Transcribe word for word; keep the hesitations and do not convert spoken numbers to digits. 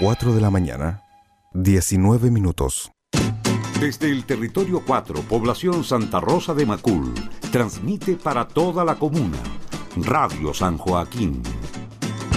cuatro de la mañana, diecinueve minutos. Desde el territorio cuatro, población Santa Rosa de Macul, transmite para toda la comuna Radio San Joaquín